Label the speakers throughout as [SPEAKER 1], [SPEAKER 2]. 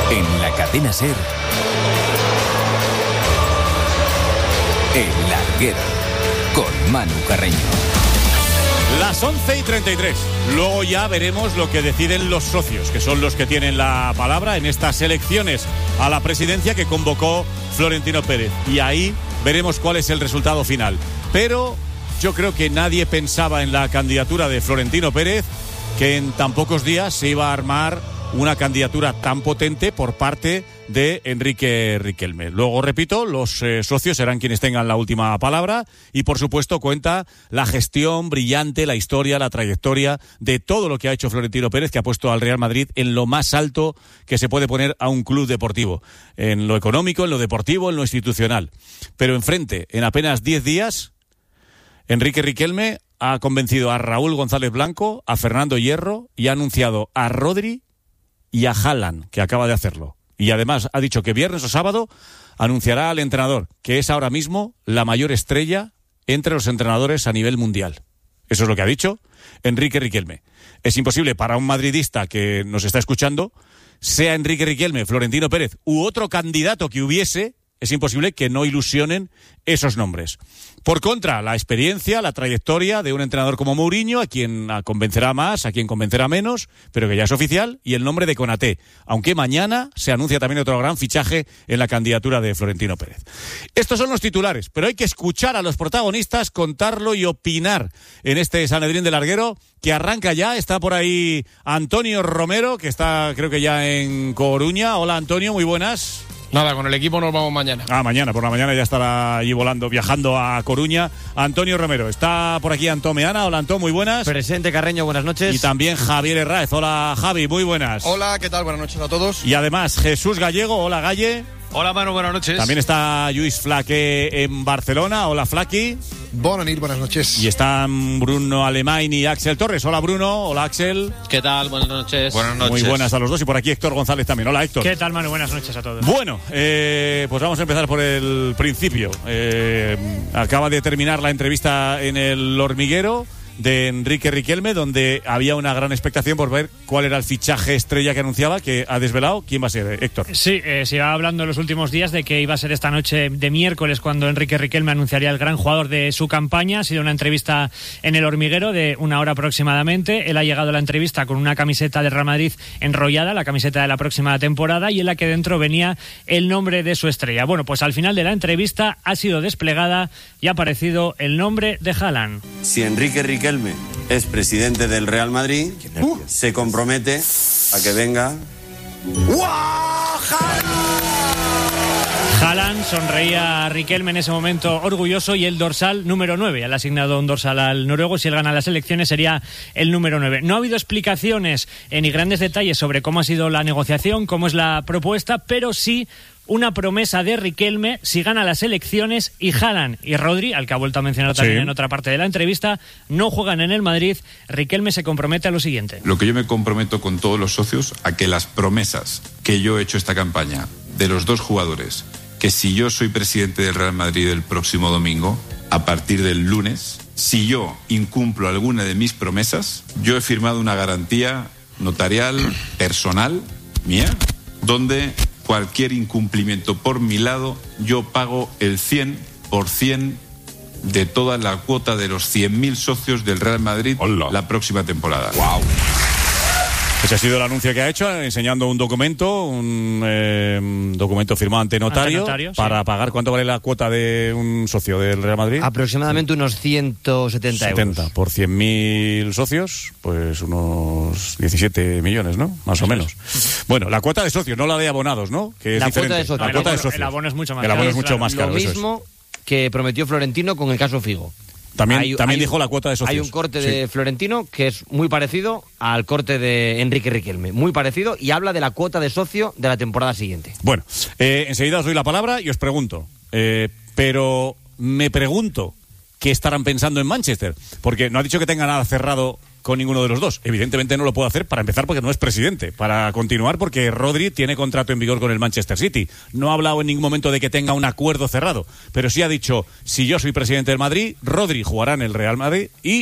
[SPEAKER 1] En la cadena SER, El Larguero, con Manu Carreño.
[SPEAKER 2] Las 11:33. Luego ya veremos lo que deciden los socios, que son los que tienen la palabra en estas elecciones a la presidencia que convocó Florentino Pérez. Y ahí veremos cuál es el resultado final. Pero yo creo que nadie pensaba en la candidatura de Florentino Pérez que en tan pocos días se iba a armar una candidatura tan potente por parte de Enrique Riquelme. Luego, repito, los socios serán quienes tengan la última palabra y, por supuesto, cuenta la gestión brillante, la historia, la trayectoria de todo lo que ha hecho Florentino Pérez, que ha puesto al Real Madrid en lo más alto que se puede poner a un club deportivo, en lo económico, en lo deportivo, en lo institucional. Pero enfrente, en apenas 10 días, Enrique Riquelme ha convencido a Raúl González Blanco, a Fernando Hierro y ha anunciado a Rodri y a Haaland, que acaba de hacerlo. Y además ha dicho que viernes o sábado anunciará al entrenador, que es ahora mismo la mayor estrella entre los entrenadores a nivel mundial. Eso es lo que ha dicho Enrique Riquelme. Es imposible para un madridista que nos está escuchando, sea Enrique Riquelme, Florentino Pérez u otro candidato que hubiese, es imposible que no ilusionen esos nombres. Por contra, la experiencia, la trayectoria de un entrenador como Mourinho, a quien convencerá más, a quien convencerá menos, pero que ya es oficial, y el nombre de Konaté, aunque mañana se anuncia también otro gran fichaje en la candidatura de Florentino Pérez. Estos son los titulares, pero hay que escuchar a los protagonistas, contarlo y opinar en este Sanedrín del Larguero, que arranca ya. Está por ahí Antonio Romero, que está creo que ya en Coruña. Hola Antonio, muy buenas.
[SPEAKER 3] Nada, con el equipo nos vamos mañana.
[SPEAKER 2] Mañana, por la mañana ya estará allí volando, viajando a Coruña. Antonio Romero, está por aquí Antón Meana. Hola Antón, muy buenas.
[SPEAKER 4] Presente Carreño, buenas noches.
[SPEAKER 2] Y también Javier Herráez. Hola Javi, muy buenas.
[SPEAKER 3] Hola, ¿qué tal? Buenas noches a todos.
[SPEAKER 2] Y además Jesús Gallego. Hola Galle.
[SPEAKER 5] Hola Manu, buenas noches.
[SPEAKER 2] También está Lluís Flaque en Barcelona. Hola Flaqui.
[SPEAKER 3] Buenas noches.
[SPEAKER 2] Y están Bruno Alemán y Axel Torres. Hola Bruno, hola Axel.
[SPEAKER 5] ¿Qué tal? Buenas noches.
[SPEAKER 6] Buenas noches.
[SPEAKER 2] Muy buenas a los dos. Y por aquí Héctor González también. Hola Héctor.
[SPEAKER 7] ¿Qué tal Manu? Buenas noches a todos.
[SPEAKER 2] Bueno, pues vamos a empezar por el principio. Acaba de terminar la entrevista en El Hormiguero de Enrique Riquelme, donde había una gran expectación por ver cuál era el fichaje estrella que anunciaba, que ha desvelado. ¿Quién va a ser, Héctor?
[SPEAKER 7] Sí, se iba hablando en los últimos días de que iba a ser esta noche de miércoles cuando Enrique Riquelme anunciaría el gran jugador de su campaña. Ha sido una entrevista en El Hormiguero de 1 hora aproximadamente. Él ha llegado a la entrevista con una camiseta de Real Madrid enrollada, la camiseta de la próxima temporada, y en la que dentro venía el nombre de su estrella. Bueno, pues al final de la entrevista ha sido desplegada y ha aparecido el nombre de Haaland.
[SPEAKER 8] Si Enrique Riquelme es presidente del Real Madrid, se compromete a que venga.
[SPEAKER 7] Haaland sonreía a Riquelme en ese momento orgulloso, y el dorsal número 9. Le ha asignado un dorsal al noruego. Si él gana las elecciones sería el número 9. No ha habido explicaciones ni grandes detalles sobre cómo ha sido la negociación, cómo es la propuesta, pero sí una promesa de Riquelme si gana las elecciones y Haaland y Rodri, al que ha vuelto a mencionar también en otra parte de la entrevista, no juegan en el Madrid. Riquelme se compromete a lo siguiente.
[SPEAKER 6] Lo que yo me comprometo con todos los socios a que las promesas que yo he hecho esta campaña de los dos jugadores, que si yo soy presidente del Real Madrid el próximo domingo, a partir del lunes, si yo incumplo alguna de mis promesas, yo he firmado una garantía notarial personal mía, donde cualquier incumplimiento por mi lado, yo pago el 100% de toda la cuota de los 100.000 socios del Real Madrid. ¡Hola! La próxima temporada.
[SPEAKER 2] ¡Wow! Ese ha sido el anuncio que ha hecho, enseñando un documento firmado ante notario, para pagar. ¿Cuánto vale la cuota de un socio del Real Madrid?
[SPEAKER 4] Aproximadamente unos 170 euros.
[SPEAKER 2] Por 100.000 socios, pues unos 17 millones, ¿no? Más o menos. Bueno, la cuota de socios, no la de abonados, ¿no? Que es diferente.
[SPEAKER 4] Cuota de socios.
[SPEAKER 2] La cuota de socios.
[SPEAKER 7] El abono es mucho más
[SPEAKER 2] caro. El abono es mucho más caro.
[SPEAKER 4] Lo mismo que prometió Florentino con el caso Figo.
[SPEAKER 2] También dijo la cuota de socios.
[SPEAKER 4] Hay un corte de Florentino que es muy parecido al corte de Enrique Riquelme. Muy parecido, y habla de la cuota de socio de la temporada siguiente.
[SPEAKER 2] Bueno, enseguida os doy la palabra y os pregunto. Pero me pregunto qué estarán pensando en Manchester. Porque no ha dicho que tenga nada cerrado con ninguno de los dos. Evidentemente no lo puede hacer, para empezar, porque no es presidente. Para continuar, porque Rodri tiene contrato en vigor con el Manchester City. No ha hablado en ningún momento de que tenga un acuerdo cerrado, pero sí ha dicho: si yo soy presidente del Madrid, Rodri jugará en el Real Madrid y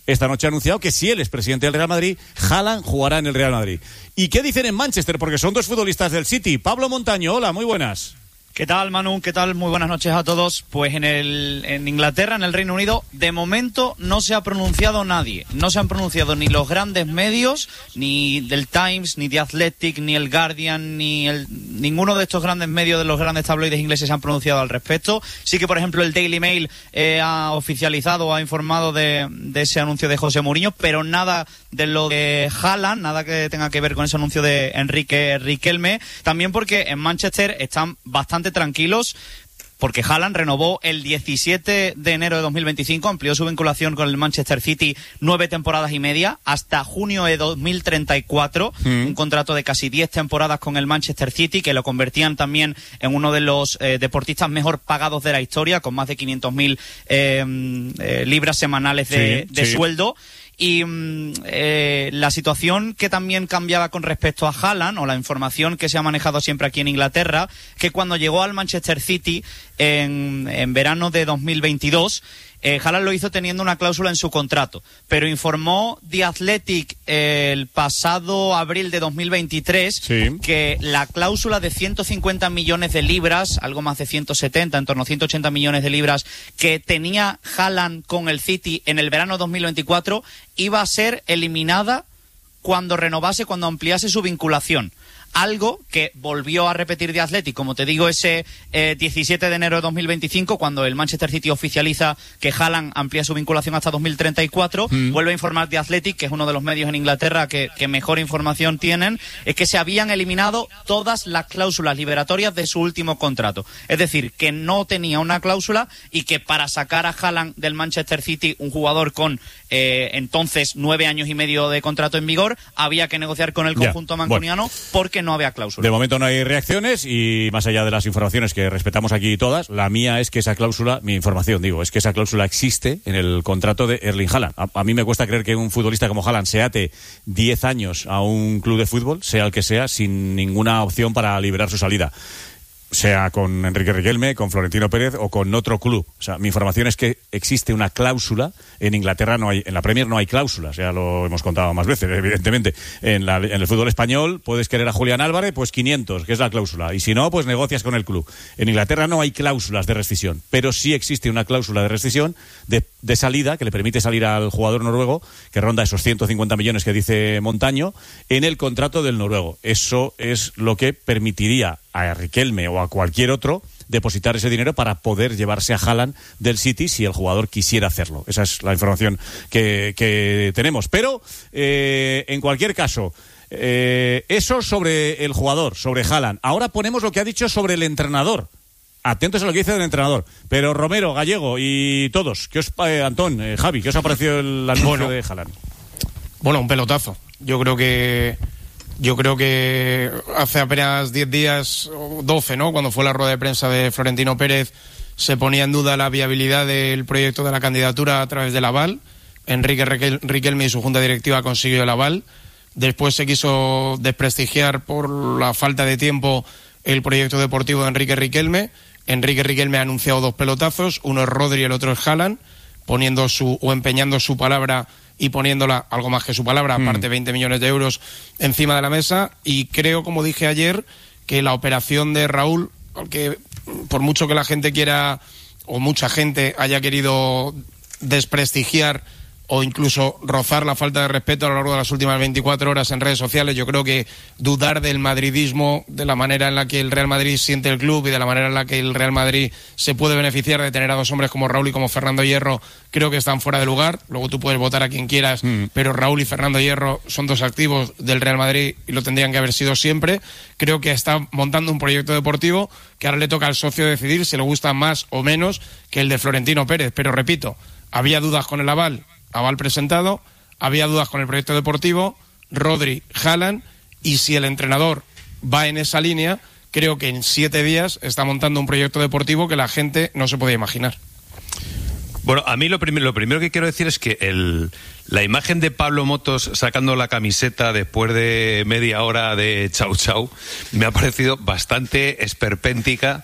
[SPEAKER 2] esta noche ha anunciado que si él es presidente del Real Madrid, Haaland jugará en el Real Madrid. ¿Y qué dicen en Manchester? Porque son dos futbolistas del City. Pablo Montaño, hola, muy buenas.
[SPEAKER 9] ¿Qué tal, Manu? ¿Qué tal? Muy buenas noches a todos. Pues en Inglaterra, en el Reino Unido, de momento no se ha pronunciado nadie. No se han pronunciado ni los grandes medios, ni del Times, ni The Athletic, ni el Guardian, ninguno de estos grandes medios de los grandes tabloides ingleses se han pronunciado al respecto. Sí que, por ejemplo, el Daily Mail ha oficializado, ha informado de ese anuncio de José Mourinho, pero nada de lo de Haaland, nada que tenga que ver con ese anuncio de Enrique Riquelme. También porque en Manchester están bastante tranquilos, porque Haaland renovó el 17 de enero de 2025, amplió su vinculación con el Manchester City 9 temporadas y media, hasta junio de 2034, un contrato de casi 10 temporadas con el Manchester City, que lo convertían también en uno de los deportistas mejor pagados de la historia, con más de 500.000 libras semanales de sueldo. Y la situación que también cambiaba con respecto a Haaland, o la información que se ha manejado siempre aquí en Inglaterra, que cuando llegó al Manchester City en verano de 2022, Haaland lo hizo teniendo una cláusula en su contrato, pero informó The Athletic el pasado abril de 2023 que la cláusula de 150 millones de libras, algo más de 170, en torno a 180 millones de libras, que tenía Haaland con el City en el verano 2024, iba a ser eliminada cuando ampliase su vinculación. Algo que volvió a repetir The Athletic, como te digo, ese 17 de enero de 2025, cuando el Manchester City oficializa que Haaland amplía su vinculación hasta 2034. Vuelve a informar The Athletic, que es uno de los medios en Inglaterra que mejor información tienen, es que se habían eliminado todas las cláusulas liberatorias de su último contrato. Es decir, que no tenía una cláusula, y que para sacar a Haaland del Manchester City, un jugador con entonces 9 años y medio de contrato en vigor, había que negociar con el conjunto mancuniano, porque no había cláusula.
[SPEAKER 2] De momento no hay reacciones, y más allá de las informaciones que respetamos aquí todas, la mía es que esa cláusula, mi información es que esa cláusula existe en el contrato de Erling Haaland. A mí me cuesta creer que un futbolista como Haaland se ate 10 años a un club de fútbol, sea el que sea, sin ninguna opción para liberar su salida. Sea con Enrique Riquelme, con Florentino Pérez o con otro club. O sea, mi información es que existe una cláusula. En Inglaterra en la Premier no hay cláusulas, ya lo hemos contado más veces, evidentemente. En el fútbol español puedes querer a Julián Álvarez, pues 500, que es la cláusula. Y si no, pues negocias con el club. En Inglaterra no hay cláusulas de rescisión, pero sí existe una cláusula de rescisión de salida, que le permite salir al jugador noruego, que ronda esos 150 millones que dice Montaño, en el contrato del noruego. Eso es lo que permitiría a Riquelme o a cualquier otro depositar ese dinero para poder llevarse a Haaland del City si el jugador quisiera hacerlo. Esa es la información que tenemos. Pero, en cualquier caso, eso sobre el jugador, sobre Haaland. Ahora ponemos lo que ha dicho sobre el entrenador. Atentos a lo que dice el entrenador. Pero Romero, Gallego y todos, Antón, Javi, ¿qué os ha parecido el anuncio de Haaland?
[SPEAKER 3] Bueno, un pelotazo. Yo creo que hace apenas 10 días, o 12, ¿no?, cuando fue la rueda de prensa de Florentino Pérez, se ponía en duda la viabilidad del proyecto de la candidatura a través del aval. Enrique Riquelme y su junta directiva consiguió el aval. Después se quiso desprestigiar por la falta de tiempo el proyecto deportivo de Enrique Riquelme. Enrique Riquelme ha anunciado 2 pelotazos, uno es Rodri y el otro es Haaland, empeñando su palabra y poniéndola, algo más que su palabra, aparte 20 millones de euros encima de la mesa. Y creo, como dije ayer, que la operación de Raúl, aunque por mucho que la gente quiera, o mucha gente haya querido desprestigiar o incluso rozar la falta de respeto a lo largo de las últimas 24 horas en redes sociales, yo creo que dudar del madridismo, de la manera en la que el Real Madrid siente el club y de la manera en la que el Real Madrid se puede beneficiar de tener a 2 hombres como Raúl y como Fernando Hierro, creo que están fuera de lugar. Luego tú puedes votar a quien quieras, pero Raúl y Fernando Hierro son 2 activos del Real Madrid y lo tendrían que haber sido siempre. Creo que está montando un proyecto deportivo que ahora le toca al socio decidir si le gusta más o menos que el de Florentino Pérez. Pero repito, había dudas con el aval presentado, había dudas con el proyecto deportivo, Rodri, Haaland, y si el entrenador va en esa línea, creo que en 7 días está montando un proyecto deportivo que la gente no se puede imaginar.
[SPEAKER 5] Bueno, a mí lo primero que quiero decir es que la imagen de Pablo Motos sacando la camiseta después de media hora de chau chau me ha parecido bastante esperpéntica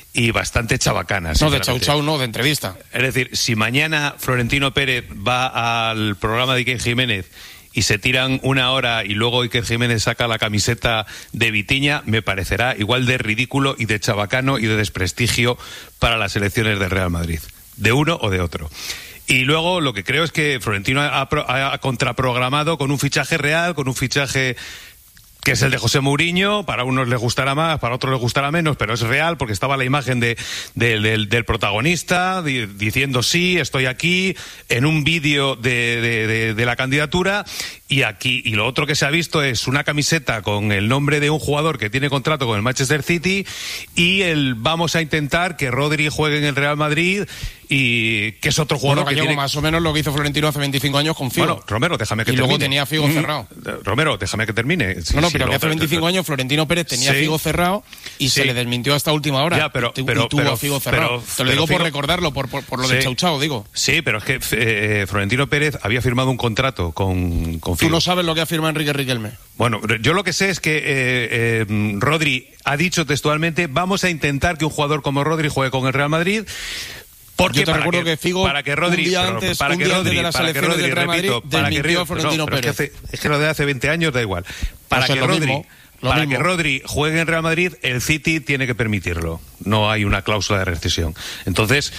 [SPEAKER 5] y bastante chabacana.
[SPEAKER 3] No, de chau no, de entrevista.
[SPEAKER 5] Es decir, si mañana Florentino Pérez va al programa de Iker Jiménez y se tiran una hora y luego Iker Jiménez saca la camiseta de Vitiña, me parecerá igual de ridículo y de chabacano y de desprestigio para las elecciones del Real Madrid, de uno o de otro. Y luego lo que creo es que Florentino ha contraprogramado con un fichaje real, con un fichaje que es el de José Mourinho. Para unos les gustará más, para otros les gustará menos, pero es real porque estaba la imagen del protagonista diciendo sí, estoy aquí, en un vídeo de la candidatura. Y lo otro que se ha visto es una camiseta con el nombre de un jugador que tiene contrato con el Manchester City y vamos a intentar que Rodri juegue en el Real Madrid, y que es otro jugador que tiene...
[SPEAKER 3] más o menos lo que hizo Florentino hace 25 años con Figo.
[SPEAKER 5] Bueno, Romero, déjame que termine.
[SPEAKER 3] Y luego tenía Figo cerrado.
[SPEAKER 5] Romero, déjame que termine.
[SPEAKER 3] Pero que hace 25 años Florentino Pérez tenía Figo cerrado y se le desmintió hasta última hora.
[SPEAKER 5] Ya, pero
[SPEAKER 3] tuvo a Figo cerrado. Te lo digo por recordarlo, por lo de Chau, digo.
[SPEAKER 5] Sí, pero es que Florentino Pérez había firmado un contrato con Figo.
[SPEAKER 3] Tú no sabes lo que ha firmado Enrique Riquelme.
[SPEAKER 5] Bueno, yo lo que sé es que Rodri ha dicho textualmente: vamos a intentar que un jugador como Rodri juegue con el Real Madrid. Porque
[SPEAKER 3] yo te recuerdo que Figo,
[SPEAKER 5] un
[SPEAKER 3] día antes de las elecciones del Real Madrid, desmintió a Florentino Pérez.
[SPEAKER 5] Es que lo de hace 20 años da igual. Para que Rodri juegue en Real Madrid, el City tiene que permitirlo. No hay una cláusula de rescisión. Entonces,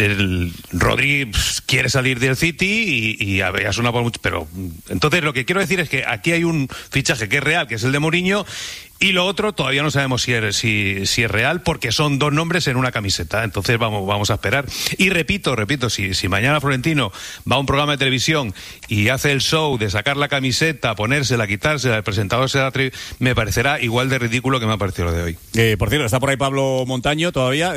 [SPEAKER 5] Rodri quiere salir del City y ya suena por mucho. Pero entonces lo que quiero decir es que aquí hay un fichaje que es real, que es el de Mourinho. Y lo otro todavía no sabemos si es real, porque son dos nombres en una camiseta. Entonces vamos a esperar. Y repito, si mañana Florentino va a un programa de televisión y hace el show de sacar la camiseta, ponérsela, quitársela, el presentador se la me parecerá igual de ridículo que me ha parecido lo de hoy.
[SPEAKER 2] Por cierto, está por ahí Pablo Montaño todavía,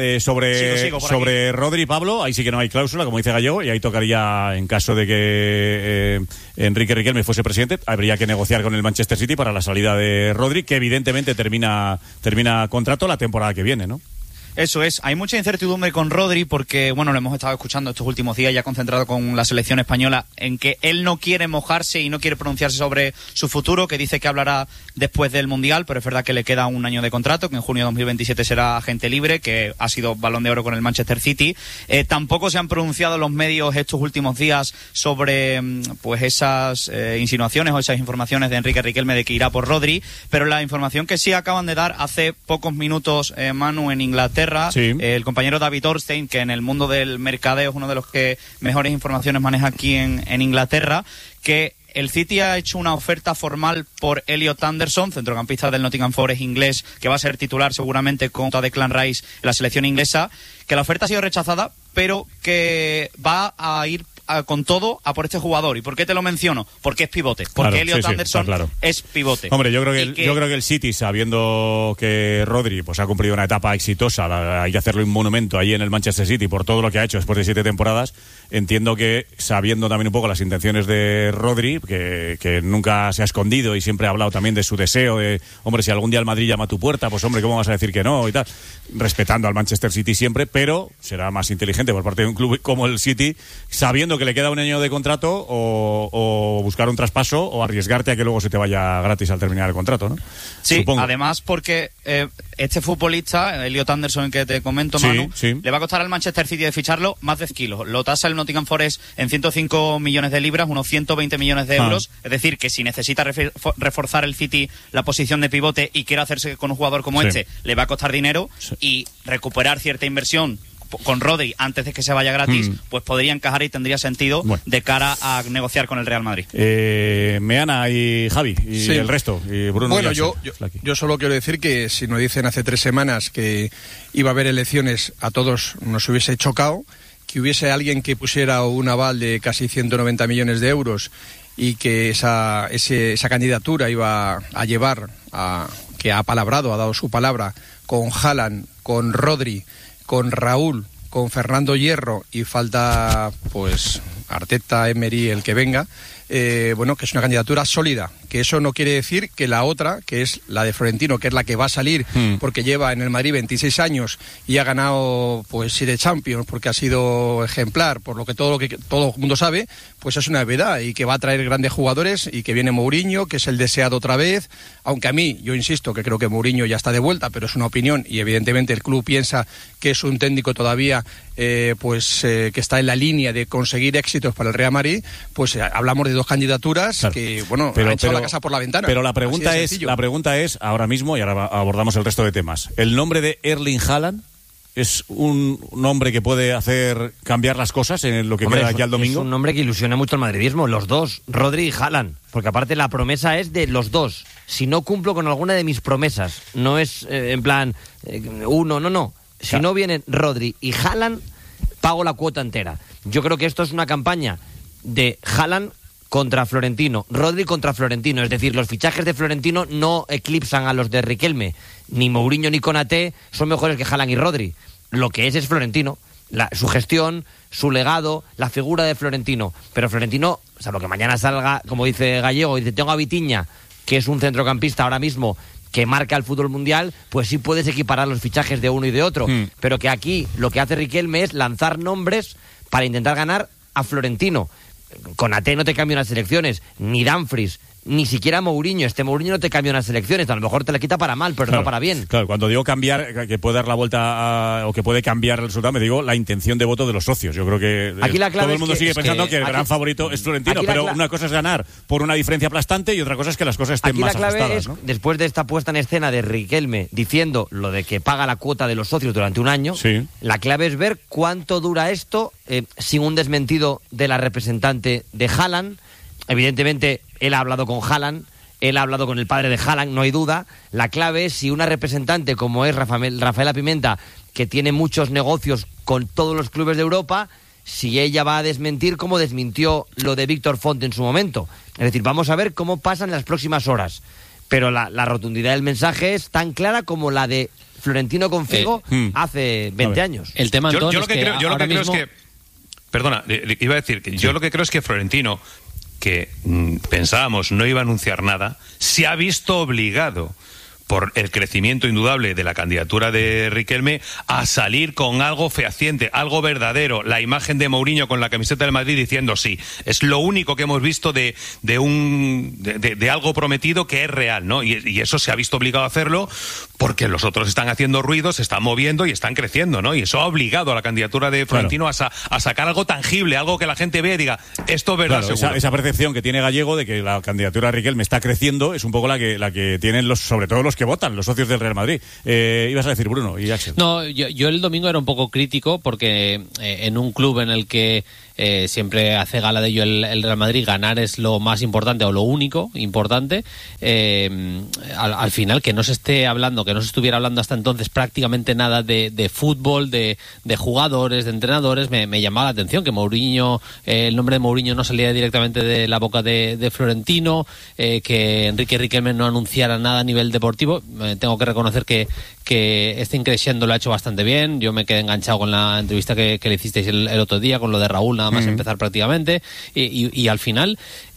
[SPEAKER 2] sobre Rodri. Pablo, ahí sí que no hay cláusula, como dice Gallego, y ahí tocaría, en caso de que Enrique Riquelme fuese presidente, habría que negociar con el Manchester City para la salida de Rodri, que evidentemente termina contrato la temporada que viene, ¿no?
[SPEAKER 9] Eso es, hay mucha incertidumbre con Rodri porque, bueno, lo hemos estado escuchando estos últimos días, ya concentrado con la selección española, en que él no quiere mojarse y no quiere pronunciarse sobre su futuro, que dice que hablará después del Mundial, pero es verdad que le queda un año de contrato, que en junio de 2027 será agente libre, que ha sido Balón de Oro con el Manchester City. Tampoco se han pronunciado los medios estos últimos días sobre pues esas insinuaciones o esas informaciones de Enrique Riquelme de que irá por Rodri, pero la información que sí acaban de dar hace pocos minutos, Manu, en Inglaterra, sí. El compañero David Ornstein, que en el mundo del mercadeo es uno de los que mejores informaciones maneja aquí en Inglaterra, que el City ha hecho una oferta formal por Elliot Anderson, centrocampista del Nottingham Forest inglés, que va a ser titular seguramente contra Declan Rice en la selección inglesa, que la oferta ha sido rechazada, pero que va a ir con todo a por este jugador. ¿Y por qué te lo menciono? Porque es pivote. Porque Elliot Anderson es pivote.
[SPEAKER 2] Hombre, yo creo que el City, sabiendo que Rodri pues ha cumplido una etapa exitosa, hay que hacerle un monumento ahí en el Manchester City por todo lo que ha hecho después de 7 temporadas, entiendo que, sabiendo también un poco las intenciones de Rodri, que nunca se ha escondido y siempre ha hablado también de su deseo de, hombre, si algún día el Madrid llama a tu puerta, pues hombre, ¿cómo vas a decir que no? Y tal, respetando al Manchester City siempre, pero será más inteligente por parte de un club como el City, sabiendo que le queda un año de contrato, o buscar un traspaso o arriesgarte a que luego se te vaya gratis al terminar el contrato, ¿no?
[SPEAKER 9] Sí,
[SPEAKER 2] supongo.
[SPEAKER 9] Además porque este futbolista, Elliot Anderson, que te comento, Manu, le va a costar al Manchester City de ficharlo más de 10 kilos. Lo tasa el Nottingham Forest en 105 millones de libras, unos 120 millones de euros. Es decir, que si necesita reforzar el City la posición de pivote y quiere hacerse con un jugador como este, le va a costar dinero, y recuperar cierta inversión con Rodri antes de que se vaya gratis, pues podría encajar y tendría sentido de cara a negociar con el Real Madrid.
[SPEAKER 2] Meana y Javi y el resto, y Bruno.
[SPEAKER 10] Bueno, yo solo quiero decir que si nos dicen hace 3 semanas que iba a haber elecciones, a todos nos hubiese chocado que hubiese alguien que pusiera un aval de casi 190 millones de euros y que esa candidatura iba a llevar a que ha palabrado, ha dado su palabra con Haaland, con Rodri, con Raúl, con Fernando Hierro, y falta pues Arteta, Emery, el que venga, bueno, que es una candidatura sólida, que eso no quiere decir que la otra, que es la de Florentino, que es la que va a salir porque lleva en el Madrid 26 años y ha ganado pues 7 Champions, porque ha sido ejemplar, por lo que todo el mundo sabe, pues es una verdad, y que va a traer grandes jugadores, y que viene Mourinho, que es el deseado otra vez, aunque a mí, yo insisto que creo que Mourinho ya está de vuelta, pero es una opinión, y evidentemente el club piensa que es un técnico todavía que está en la línea de conseguir éxitos para el Real Madrid. Pues hablamos de dos candidaturas, claro, que bueno, han echado la casa por la ventana.
[SPEAKER 2] Pero la pregunta es ahora mismo, y ahora abordamos el resto de temas, ¿el nombre de Erling Haaland es un nombre que puede hacer cambiar las cosas en lo que queda aquí al domingo?
[SPEAKER 4] Es un nombre que ilusiona mucho al madridismo, los dos, Rodri y Haaland, porque aparte la promesa es de los dos. Si no cumplo con alguna de mis promesas, no es en plan uno, no. Si no vienen Rodri y Haaland, pago la cuota entera. Yo creo que esto es una campaña de Haaland contra Florentino, Rodri contra Florentino, es decir, los fichajes de Florentino no eclipsan a los de Riquelme, ni Mourinho ni Konaté son mejores que Haaland y Rodri. Lo que es Florentino, su gestión, su legado, la figura de Florentino. Pero Florentino, salvo que mañana salga, como dice Gallego, dice, tengo a Vitinha, que es un centrocampista ahora mismo que marca el fútbol mundial, pues sí puedes equiparar los fichajes de uno y de otro. Pero que aquí lo que hace Riquelme es lanzar nombres para intentar ganar a Florentino. Konaté no te cambia unas selecciones, ni Dumfries, ni siquiera Mourinho. Mourinho no te cambia unas selecciones, a lo mejor te la quita para mal, pero claro, no para bien.
[SPEAKER 2] Claro, cuando digo cambiar, que puede dar la vuelta o que puede cambiar el resultado, me digo la intención de voto de los socios. Yo creo que
[SPEAKER 4] aquí la clave
[SPEAKER 2] todo el mundo sigue pensando que el gran favorito es Florentino, pero una cosa es ganar por una diferencia aplastante y otra cosa es que las cosas estén más ajustadas.
[SPEAKER 4] Aquí la clave es, ¿no? Después de esta puesta en escena de Riquelme diciendo lo de que paga la cuota de los socios durante un año, sí, la clave es ver cuánto dura esto sin un desmentido de la representante de Haaland. Evidentemente, él ha hablado con Haaland, él ha hablado con el padre de Haaland, no hay duda. La clave es si una representante como es Rafaela Pimenta, que tiene muchos negocios con todos los clubes de Europa, si ella va a desmentir como desmintió lo de Víctor Font en su momento. Es decir, vamos a ver cómo pasan las próximas horas. Pero la rotundidad del mensaje es tan clara como la de Florentino con Figo hace 20 años.
[SPEAKER 5] El tema, yo lo que creo es que... Perdona, iba a decir que yo lo que creo es que Florentino, que pensábamos no iba a anunciar nada, se ha visto obligado por el crecimiento indudable de la candidatura de Riquelme a salir con algo fehaciente, algo verdadero, la imagen de Mourinho con la camiseta del Madrid diciendo sí. Es lo único que hemos visto de algo prometido que es real, ¿no? Y eso se ha visto obligado a hacerlo porque los otros están haciendo ruido, se están moviendo y están creciendo, ¿no? Y eso ha obligado a la candidatura de Florentino a sacar algo tangible, algo que la gente vea y diga, esto es verdad, seguro.
[SPEAKER 2] Esa percepción que tiene Gallego de que la candidatura de Riquelme está creciendo es un poco la que tienen sobre todo los que votan, los socios del Real Madrid. Ibas a decir, Bruno y Axel.
[SPEAKER 11] No, yo el domingo era un poco crítico porque en un club en el que siempre hace gala de ello el Real Madrid, ganar es lo más importante o lo único importante. Al final que no se esté hablando, que no se estuviera hablando hasta entonces prácticamente nada de fútbol, de jugadores, de entrenadores, me llamaba la atención que Mourinho, el nombre de Mourinho no salía directamente de la boca de Florentino, que Enrique Riquelme no anunciara nada a nivel deportivo. Tengo que reconocer que este increciendo lo ha hecho bastante bien. Yo me quedé enganchado con la entrevista que le hicisteis el otro día, con lo de Raúl, nada más empezar prácticamente, y al final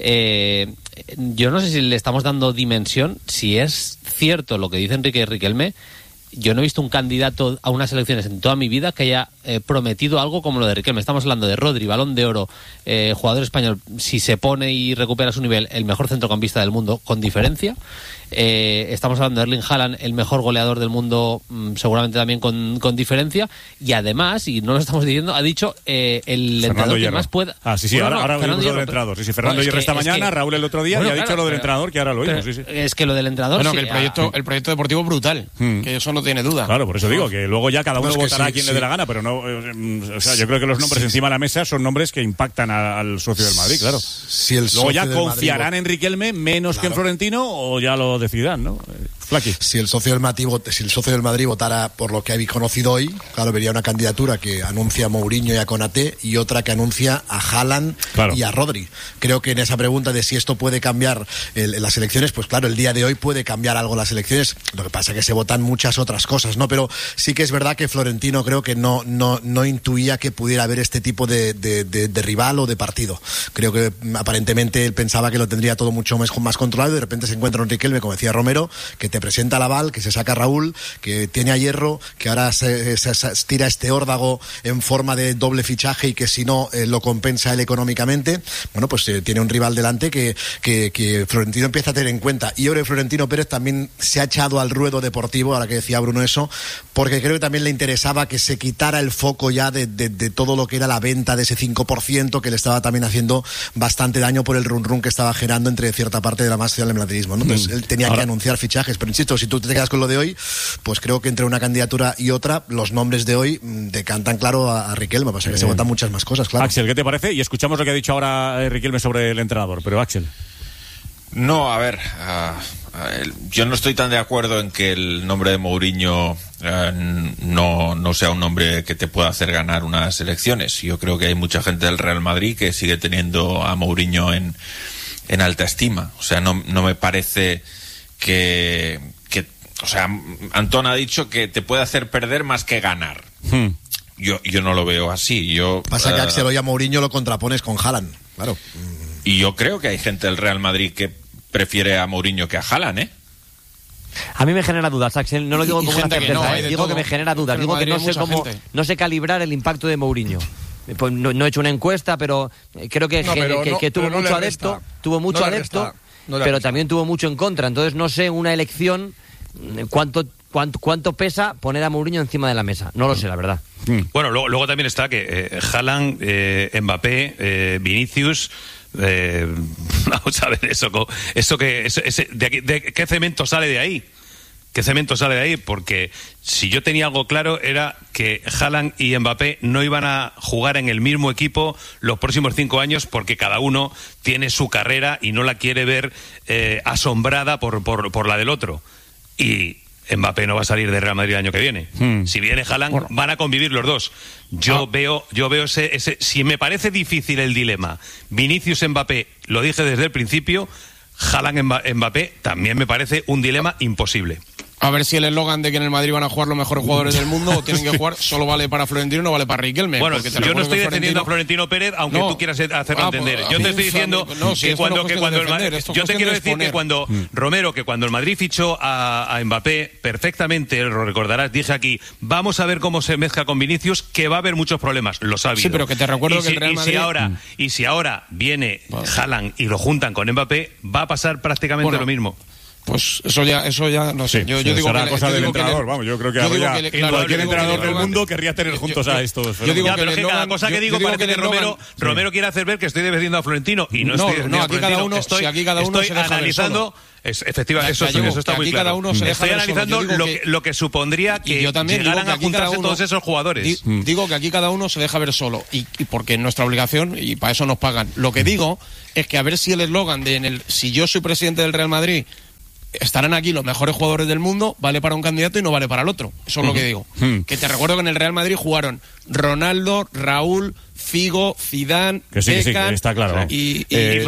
[SPEAKER 11] yo no sé si le estamos dando dimensión, si es cierto lo que dice Enrique Riquelme. Yo no he visto un candidato a unas elecciones en toda mi vida que haya prometido algo como lo de Riquelme. Estamos hablando de Rodri, Balón de Oro, jugador español, si se pone y recupera su nivel, el mejor centrocampista del mundo, con diferencia. Estamos hablando de Erling Haaland, el mejor goleador del mundo, seguramente también con diferencia. Y además, y no lo estamos diciendo, ha dicho el entrenador que más pueda...
[SPEAKER 2] Ahora lo del entrenador. Fernando Hierro esta mañana, Raúl el otro día, y ha dicho lo del entrenador, que ahora lo oímos.
[SPEAKER 11] Es que lo del entrenador...
[SPEAKER 3] Bueno, que el proyecto deportivo es brutal, que eso no tiene duda.
[SPEAKER 2] Claro, por eso digo que luego ya cada uno votará a quien le dé la gana, pero no, o sea, yo creo que los nombres encima de la mesa son nombres que impactan al socio del Madrid, claro.
[SPEAKER 12] Si el
[SPEAKER 2] luego ya confiarán en Riquelme menos que en Florentino o ya lo decidan, ¿no?
[SPEAKER 12] Si el socio del Madrid votara por lo que habéis conocido hoy, claro, vería una candidatura que anuncia a Mourinho y a Konaté y otra que anuncia a Haaland y a Rodri. Creo que en esa pregunta de si esto puede cambiar las elecciones, pues claro, el día de hoy puede cambiar algo las elecciones. Lo que pasa es que se votan muchas otras cosas, ¿no? Pero sí que es verdad que Florentino creo que no intuía que pudiera haber este tipo de rival o de partido. Creo que aparentemente él pensaba que lo tendría todo mucho más controlado y de repente se encuentra un Riquelme, como decía Romero, que te presenta la Val, que se saca a Raúl, que tiene a Hierro, que ahora se tira este órdago en forma de doble fichaje y que si no lo compensa él económicamente. Bueno, pues tiene un rival delante que Florentino empieza a tener en cuenta. Y ahora Florentino Pérez también se ha echado al ruedo deportivo, ahora que decía Bruno eso, porque creo que también le interesaba que se quitara el foco ya de todo lo que era la venta de ese 5% que le estaba también haciendo bastante daño por el run que estaba generando entre cierta parte de la masa del madridismo, ¿no? Entonces él tenía que anunciar fichajes, pero insisto, si tú te quedas con lo de hoy, pues creo que entre una candidatura y otra, los nombres de hoy decantan claro a Riquelme, pasa que se votan muchas más cosas, claro.
[SPEAKER 2] Axel, ¿qué te parece? Y escuchamos lo que ha dicho ahora Riquelme sobre el entrenador, pero Axel.
[SPEAKER 13] No, a ver, yo no estoy tan de acuerdo en que el nombre de Mourinho no sea un nombre que te pueda hacer ganar unas elecciones. Yo creo que hay mucha gente del Real Madrid que sigue teniendo a Mourinho en alta estima. O sea, no me parece que o sea, Antón ha dicho que te puede hacer perder más que ganar. Yo no lo veo así.
[SPEAKER 12] Pasa que Axel hoy a Mourinho lo contrapones con Haaland, claro.
[SPEAKER 13] Y yo creo que hay gente del Real Madrid que prefiere a Mourinho que a Haaland, ¿eh?
[SPEAKER 4] A mí me genera dudas, Axel. No lo digo como una certeza, digo que me genera dudas. Digo que no sé calibrar el impacto de Mourinho. Pues no he hecho una encuesta, pero creo que tuvo mucho adepto, pero también tuvo mucho en contra. Entonces no sé una elección cuánto pesa poner a Mourinho encima de la mesa. No lo sé, la verdad.
[SPEAKER 5] Bueno, luego también está que Haaland, Mbappé, Vinicius. Vamos a ver ¿qué cemento sale de ahí? ¿Qué cemento sale de ahí? Porque si yo tenía algo claro era que Haaland y Mbappé no iban a jugar en el mismo equipo los próximos 5 años porque cada uno tiene su carrera y no la quiere ver asombrada por la del otro. Y Mbappé no va a salir de Real Madrid el año que viene. Si viene Haaland, van a convivir los dos. Yo veo ese. Si me parece difícil el dilema, Vinicius Mbappé, lo dije desde el principio, Haaland Mbappé también me parece un dilema imposible.
[SPEAKER 3] A ver si el eslogan de que en el Madrid van a jugar los mejores jugadores del mundo o tienen que jugar solo vale para Florentino, no vale para Riquelme.
[SPEAKER 5] Bueno, yo no estoy defendiendo a Florentino Pérez, aunque tú quieras hacerlo entender. Yo te estoy diciendo que cuando yo te quiero decir que cuando Romero, que cuando el Madrid fichó a Mbappé, perfectamente lo recordarás, dije aquí, vamos a ver cómo se mezcla con Vinicius, que va a haber muchos problemas, los ha habido.
[SPEAKER 3] Sí, pero que te recuerdo que el Real Madrid...
[SPEAKER 5] si ahora viene Haaland y lo juntan con Mbappé, va a pasar prácticamente lo mismo.
[SPEAKER 3] Pues eso ya no sé.
[SPEAKER 2] Sí,
[SPEAKER 3] yo digo
[SPEAKER 2] será
[SPEAKER 3] que
[SPEAKER 2] cosa del entrenador, vamos, yo creo que cualquier entrenador del mundo querría tener juntos a estos.
[SPEAKER 5] Yo digo que cada cosa que digo parece que Romero quiere hacer ver que estoy defendiendo a Florentino y no estoy defendiendo a Florentino. Estoy analizando efectivamente, eso está muy claro. Estoy analizando lo que supondría que llegaran a juntarse todos esos jugadores.
[SPEAKER 3] Digo que aquí cada uno se deja ver solo y porque es nuestra obligación y para eso nos pagan. Lo que digo es que a ver si el eslogan de si yo soy presidente del Real Madrid estarán aquí los mejores jugadores del mundo, vale para un candidato y no vale para el otro. Eso es lo que digo. Que te recuerdo que en el Real Madrid jugaron Ronaldo, Raúl, Figo, Zidane, Beckham,
[SPEAKER 2] está claro.
[SPEAKER 3] Y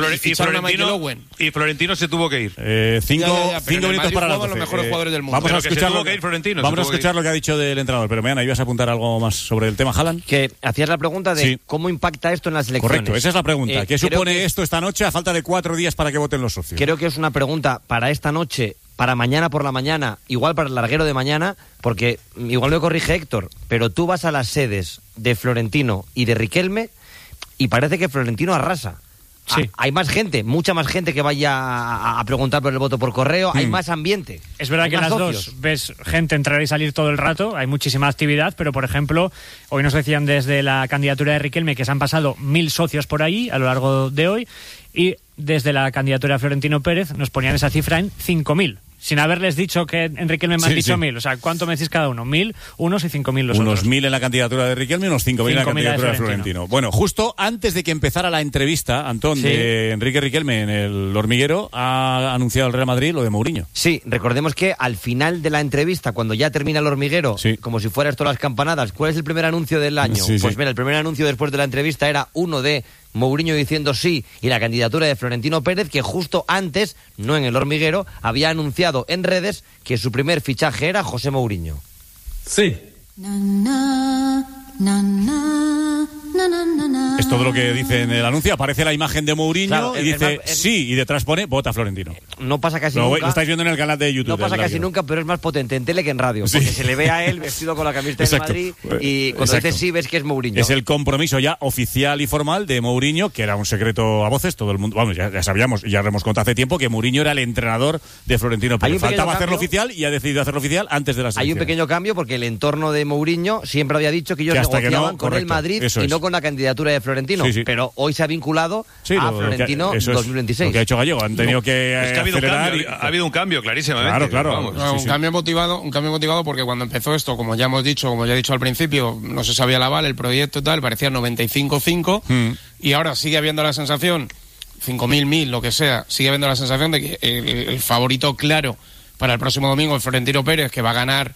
[SPEAKER 5] Florentino se tuvo que ir.
[SPEAKER 2] 5 minutos para las 12.
[SPEAKER 3] Los mejores jugadores del mundo.
[SPEAKER 2] Vamos a escuchar lo que ha dicho del entrenador. Pero mañana ibas a apuntar algo más sobre el tema Haaland.
[SPEAKER 4] Que hacías la pregunta de cómo impacta esto en las elecciones.
[SPEAKER 2] Correcto, esa es la pregunta. ¿Qué supone esto esta noche a falta de 4 días para que voten los socios?
[SPEAKER 4] Creo que es una pregunta para esta noche, para mañana por la mañana, igual para el larguero de mañana, porque igual me corrige Héctor, pero tú vas a las sedes de Florentino y de Riquelme y parece que Florentino arrasa. Sí. Hay más gente, mucha más gente que vaya a preguntar por el voto por correo, hay más ambiente.
[SPEAKER 7] Es verdad que en las dos ves gente entrar y salir todo el rato, hay muchísima actividad, pero por ejemplo, hoy nos decían desde la candidatura de Riquelme que se han pasado 1.000 socios por ahí a lo largo de hoy y desde la candidatura de Florentino Pérez nos ponían esa cifra en 5.000. sin haberles dicho que Riquelme me ha dicho 1.000. O sea, ¿cuánto me decís cada uno? 1.000 unos y 5.000 los
[SPEAKER 2] unos
[SPEAKER 7] otros.
[SPEAKER 2] 1.000 en la candidatura de Riquelme y unos 5.000 en la candidatura de Florentino. Bueno, justo antes de que empezara la entrevista, Antón, de Enrique Riquelme en El Hormiguero, ha anunciado el Real Madrid lo de Mourinho.
[SPEAKER 4] Sí, recordemos que al final de la entrevista, cuando ya termina El Hormiguero, como si fuera esto las campanadas, ¿cuál es el primer anuncio del año? Pues mira, el primer anuncio después de la entrevista era uno de Mourinho diciendo sí y la candidatura de Florentino Pérez, que justo antes, no en El Hormiguero, había anunciado en redes que su primer fichaje era José Mourinho.
[SPEAKER 2] Sí. Es todo lo que dice en el anuncio. Aparece la imagen de Mourinho y dice sí, y detrás pone vota Florentino.
[SPEAKER 4] No pasa casi nunca.
[SPEAKER 2] Lo estáis viendo en el canal de YouTube.
[SPEAKER 4] No pasa casi nunca, pero es más potente en tele que en radio. Porque se le ve a él vestido con la camiseta del Madrid y cuando dice sí ves que es Mourinho.
[SPEAKER 2] Es el compromiso ya oficial y formal de Mourinho, que era un secreto a voces. Todo el mundo, vamos, ya sabíamos, ya lo hemos contado hace tiempo, que Mourinho era el entrenador de Florentino Pérez. Faltaba hacerlo oficial y ha decidido hacerlo oficial antes de la selección.
[SPEAKER 4] Hay un pequeño cambio porque el entorno de Mourinho siempre había dicho que ellos negociaban con el Madrid y no con la candidatura de Florentino. Pero hoy se ha vinculado a Florentino 2026.
[SPEAKER 2] Lo que ha hecho Gallego. Han tenido que acelerar.
[SPEAKER 5] Ha habido un cambio, clarísimamente.
[SPEAKER 2] Claro.
[SPEAKER 3] Un cambio motivado porque cuando empezó esto, como ya he dicho al principio, no se sabía el aval, el proyecto y tal, parecía 95-5 y ahora sigue habiendo la sensación, 5.000, 1.000, lo que sea, sigue habiendo la sensación de que el favorito claro para el próximo domingo es Florentino Pérez, que va a ganar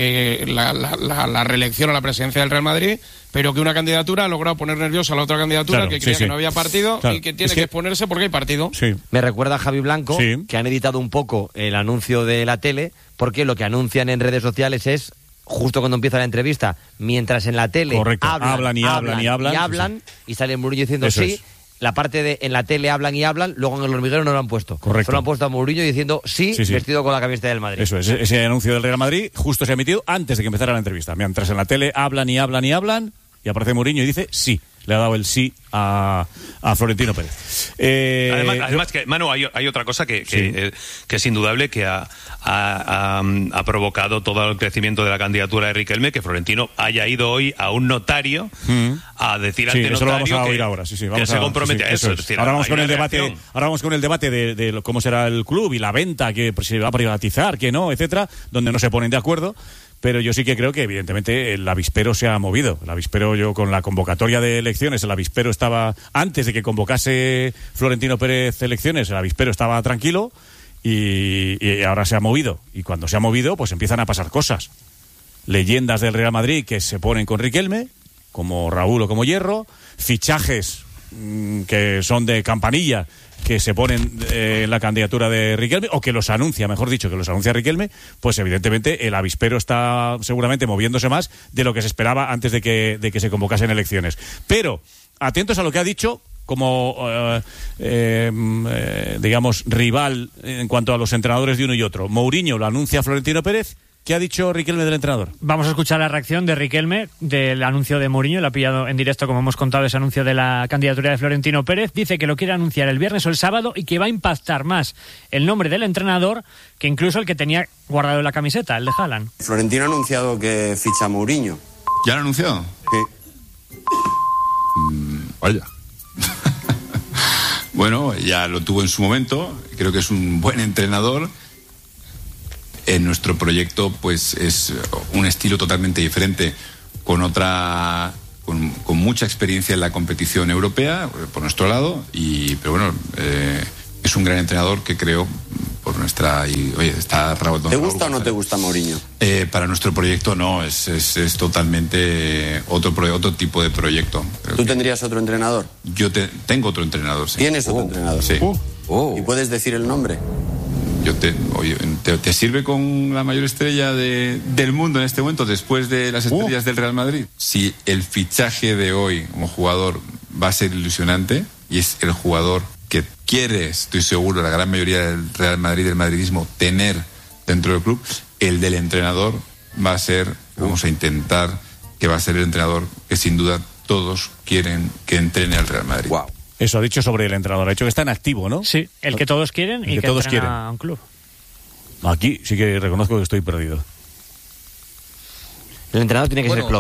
[SPEAKER 3] la reelección a la presidencia del Real Madrid, pero que una candidatura ha logrado poner nerviosa a la otra candidatura, que creía que no había partido y que tiene que exponerse porque hay partido.
[SPEAKER 4] Me recuerda a Javi Blanco, que han editado un poco el anuncio de la tele, porque lo que anuncian en redes sociales es justo cuando empieza la entrevista, mientras en la tele hablan y sale Mourinho diciendo sí. La parte de en la tele hablan, luego en El Hormiguero no lo han puesto. Solo han puesto a Mourinho diciendo sí, vestido con la camiseta del Madrid.
[SPEAKER 2] Eso es, ese anuncio del Real Madrid justo se ha emitido antes de que empezara la entrevista. Mientras en la tele hablan y aparece Mourinho y dice sí. Le ha dado el sí a Florentino Pérez.
[SPEAKER 5] Además que, Manu, hay otra cosa que es indudable, que ha provocado todo el crecimiento de la candidatura de Riquelme, que Florentino haya ido hoy a un notario a decir ante notario
[SPEAKER 2] eso lo vamos a oír ahora.
[SPEAKER 5] Que se compromete a eso. Es decir,
[SPEAKER 2] ahora vamos con el debate de cómo será el club y la venta, que se va a privatizar, que no, etcétera, donde no se ponen de acuerdo. Pero yo sí que creo que, evidentemente, el avispero se ha movido. El avispero, yo con la convocatoria de elecciones, el avispero estaba, antes de que convocase Florentino Pérez elecciones, el avispero estaba tranquilo y ahora se ha movido. Y cuando se ha movido, pues empiezan a pasar cosas. Leyendas del Real Madrid que se ponen con Riquelme, como Raúl o como Hierro, fichajes que son de campanilla, que se ponen en la candidatura de Riquelme, o que los anuncia, mejor dicho, que los anuncia Riquelme, pues evidentemente el avispero está seguramente moviéndose más de lo que se esperaba antes de que se convocasen elecciones. Pero, atentos a lo que ha dicho como, digamos, rival en cuanto a los entrenadores de uno y otro. Mourinho lo anuncia Florentino Pérez. ¿Qué ha dicho Riquelme del entrenador?
[SPEAKER 7] Vamos a escuchar la reacción de Riquelme del anuncio de Mourinho. Le ha pillado en directo, como hemos contado, ese anuncio de la candidatura de Florentino Pérez. Dice que lo quiere anunciar el viernes o el sábado y que va a impactar más el nombre del entrenador que incluso el que tenía guardado en la camiseta, el de Haaland.
[SPEAKER 8] Florentino ha anunciado que ficha a Mourinho.
[SPEAKER 6] ¿Ya lo ha anunciado?
[SPEAKER 8] Sí.
[SPEAKER 6] Vaya. Bueno, ya lo tuvo en su momento. Creo que es un buen entrenador. En nuestro proyecto, pues es un estilo totalmente diferente, con mucha experiencia en la competición europea por nuestro lado, pero bueno, es un gran entrenador que creo por nuestra está Raúl.
[SPEAKER 8] ¿Te gusta o no te gusta Mourinho?
[SPEAKER 6] Para nuestro proyecto no, es totalmente otro tipo de proyecto.
[SPEAKER 8] ¿Tú tendrías otro entrenador?
[SPEAKER 6] Yo tengo otro entrenador, sí.
[SPEAKER 8] ¿Tienes otro entrenador?
[SPEAKER 6] Sí.
[SPEAKER 8] ¿Y puedes decir el nombre?
[SPEAKER 6] ¿Te sirve con la mayor estrella del mundo en este momento, después de las estrellas del Real Madrid? Si el fichaje de hoy como jugador va a ser ilusionante y es el jugador que quiere, estoy seguro, la gran mayoría del Real Madrid, del madridismo, tener dentro del club, el del entrenador va a ser, vamos a intentar que va a ser el entrenador que sin duda todos quieren que entrene al Real Madrid.
[SPEAKER 8] Wow.
[SPEAKER 2] Eso ha dicho sobre el entrenador. Ha dicho que está en activo, ¿no?
[SPEAKER 7] Sí, el que todos quieren y que
[SPEAKER 2] todos quieren
[SPEAKER 7] a un club.
[SPEAKER 2] Aquí sí que reconozco que estoy perdido.
[SPEAKER 4] El entrenador tiene que ser Klopp.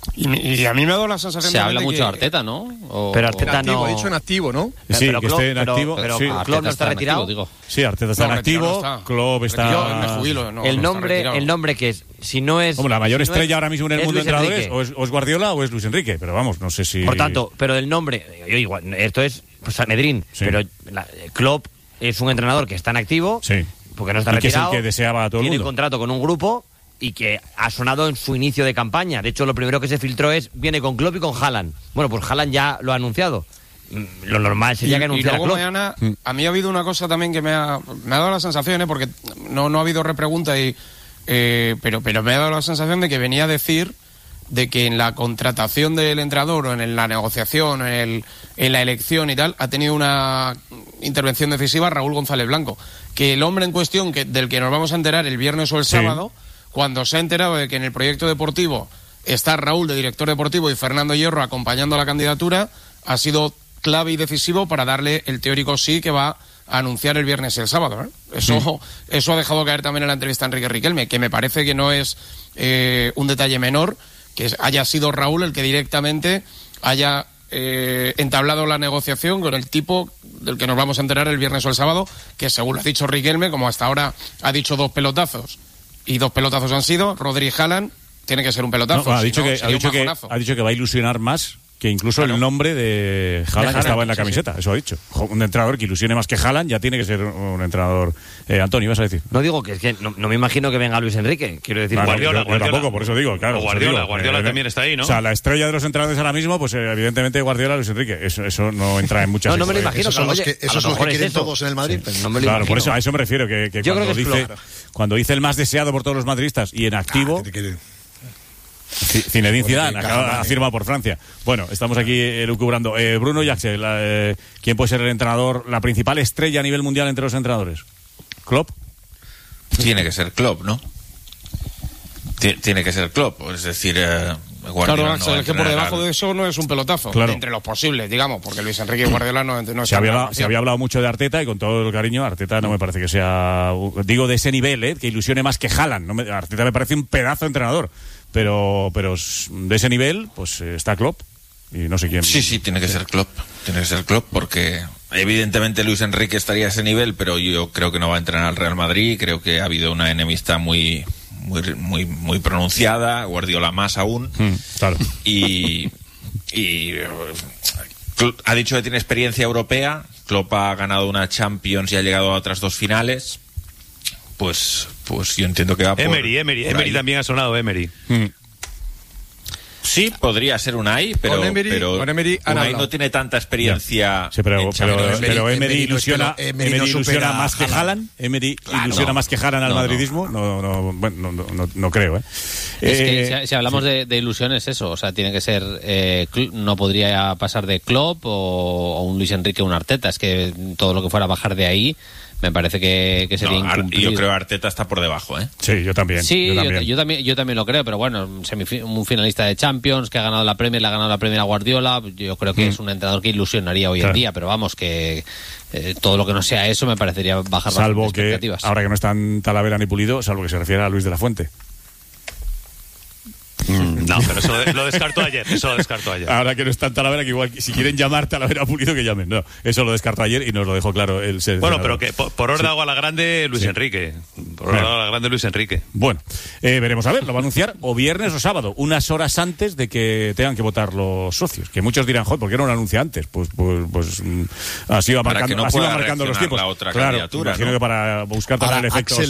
[SPEAKER 3] Y a mí me ha dado la sensación
[SPEAKER 11] se
[SPEAKER 3] de
[SPEAKER 11] habla
[SPEAKER 3] que...
[SPEAKER 11] mucho de Arteta, ¿no?
[SPEAKER 4] Pero Arteta
[SPEAKER 10] en activo,
[SPEAKER 4] no...
[SPEAKER 10] ha dicho en activo, ¿no?
[SPEAKER 2] Sí, que esté en activo.
[SPEAKER 4] Pero
[SPEAKER 2] sí.
[SPEAKER 4] Klopp no está retirado.
[SPEAKER 11] Activo, digo.
[SPEAKER 2] Sí, Arteta está en activo, Klopp está...
[SPEAKER 3] Me jubilo, no,
[SPEAKER 4] el
[SPEAKER 3] no
[SPEAKER 4] nombre que es, si no es...
[SPEAKER 2] Como la mayor
[SPEAKER 4] si no
[SPEAKER 2] estrella
[SPEAKER 4] es,
[SPEAKER 2] ahora mismo en el mundo de
[SPEAKER 4] Luis
[SPEAKER 2] entrenadores,
[SPEAKER 4] Enrique.
[SPEAKER 2] o es Guardiola o es Luis Enrique, pero vamos, no sé si...
[SPEAKER 4] Por tanto, pero del nombre, yo igual, esto es Sanedrín,
[SPEAKER 2] Sí.
[SPEAKER 4] pero Klopp es un entrenador que está en activo,
[SPEAKER 2] Sí.
[SPEAKER 4] porque no está
[SPEAKER 2] Y que es el
[SPEAKER 4] retirado,
[SPEAKER 2] que deseaba a todo el
[SPEAKER 4] tiene
[SPEAKER 2] mundo.
[SPEAKER 4] contrato con un grupo y que ha sonado en su inicio de campaña. De hecho, lo primero que se filtró viene con Klopp y con Haaland. Bueno, pues Haaland ya lo ha anunciado. Lo normal sería que anunciara
[SPEAKER 3] y luego
[SPEAKER 4] Klopp.
[SPEAKER 3] mañana, a mí ha habido una cosa también que me ha dado la sensación, porque no ha habido repregunta, pero me ha dado la sensación de que venía a decir de que en la contratación del entrenador o en la negociación, en la elección y tal, ha tenido una intervención decisiva Raúl González Blanco. Que el hombre en cuestión, del que nos vamos a enterar el viernes o el sábado, cuando se ha enterado de que en el proyecto deportivo está Raúl de director deportivo y Fernando Hierro acompañando a la candidatura, ha sido clave y decisivo para darle el teórico sí que va a anunciar el viernes y el sábado, ¿eh? Eso ha dejado caer también en la entrevista a Enrique Riquelme, que me parece que no es un detalle menor, que haya sido Raúl el que directamente haya entablado la negociación con el tipo del que nos vamos a enterar el viernes o el sábado, que según lo ha dicho Riquelme, como hasta ahora ha dicho 2 pelotazos, y 2 pelotazos han sido, Rodri y Haaland, tiene que ser un pelotazo.
[SPEAKER 2] No, ha dicho que va a ilusionar más que incluso el nombre de Haaland que estaba en la camiseta. Eso ha dicho. Un entrenador que ilusione más que Haaland ya tiene que ser un entrenador. Antonio, ¿ibas a decir?
[SPEAKER 4] No digo que es que no me imagino que venga Luis Enrique. Quiero decir,
[SPEAKER 2] Guardiola tampoco, por eso digo, claro.
[SPEAKER 5] Guardiola también está ahí, ¿no?
[SPEAKER 2] O sea, la estrella de los entrenadores ahora mismo, pues evidentemente Guardiola, Luis Enrique. Eso no entra en muchas.
[SPEAKER 4] No me lo imagino.
[SPEAKER 12] Esos son los que quieren todos en el Madrid.
[SPEAKER 4] Sí, no me lo
[SPEAKER 2] claro,
[SPEAKER 4] imagino.
[SPEAKER 2] por eso a eso me refiero, que cuando dice el más deseado por todos los madridistas y en activo. Zinedine Zidane ha firmado por Francia. Bueno, estamos aquí elucubrando. Bruno y Axel, ¿quién puede ser el entrenador, la principal estrella a nivel mundial entre los entrenadores? ¿Klopp?
[SPEAKER 13] Tiene que ser Klopp, ¿no? Tiene que ser Klopp, es decir, Guardiola.
[SPEAKER 3] Claro, Axel, es que por debajo de eso no es un pelotazo, entre los posibles, digamos, porque Luis Enrique y Guardiola no
[SPEAKER 2] se había hablado mucho de Arteta, y con todo el cariño, Arteta no me parece que sea, digo, de ese nivel, que ilusione más que Haaland. Arteta me parece un pedazo de entrenador, pero de ese nivel, pues está Klopp y no sé quién.
[SPEAKER 13] Sí, tiene que ser Klopp. Tiene que ser Klopp porque evidentemente Luis Enrique estaría a ese nivel, pero yo creo que no va a entrenar al Real Madrid. Creo que ha habido una enemistad muy pronunciada, Guardiola más aún.
[SPEAKER 2] Claro.
[SPEAKER 13] Y ha dicho que tiene experiencia europea. Klopp ha ganado una Champions y ha llegado a otras 2 finales. Pues yo entiendo que va por
[SPEAKER 5] Emery también ha sonado, Emery.
[SPEAKER 13] Sí, podría ser Unai, pero Unai no tiene tanta experiencia.
[SPEAKER 2] Sí, pero Emery ilusiona más que Haaland. Emery ilusiona más que Haaland al madridismo. No creo.
[SPEAKER 11] Es que si hablamos de ilusiones, eso, o sea, tiene que ser, no podría pasar de Klopp o un Luis Enrique o un Arteta. Es que todo lo que fuera a bajar de ahí me parece que sería incumplido.
[SPEAKER 13] Yo creo que Arteta está por debajo, ¿eh?
[SPEAKER 2] Sí, yo también.
[SPEAKER 11] Sí, yo también lo creo, pero bueno, un finalista de Champions que ha ganado la Premier, le ha ganado la Premier a Guardiola. Yo creo que es un entrenador que ilusionaría hoy en día, pero vamos, que todo lo que no sea eso me parecería bajar
[SPEAKER 2] salvo
[SPEAKER 11] bastante
[SPEAKER 2] que
[SPEAKER 11] expectativas.
[SPEAKER 2] Ahora que no están Talavera ni Pulido, salvo que se refiere a Luis de la Fuente.
[SPEAKER 5] No, pero eso lo descartó ayer.
[SPEAKER 2] Ahora que no está en Talavera, que igual si quieren llamar Talavera Pulido, que llamen. No, eso lo descartó ayer y nos lo dejó claro el
[SPEAKER 5] Bueno, pero que por orden a la grande Luis Enrique. Por orden a la grande Luis Enrique.
[SPEAKER 2] Bueno, veremos a ver, lo va a anunciar o viernes o sábado, unas horas antes de que tengan que votar los socios. Que muchos dirán, joder, ¿por qué no lo anuncia antes? Pues así va marcando los tiempos.
[SPEAKER 13] La otra
[SPEAKER 2] claro,
[SPEAKER 13] candidatura,
[SPEAKER 2] imagino que para buscar también el efecto.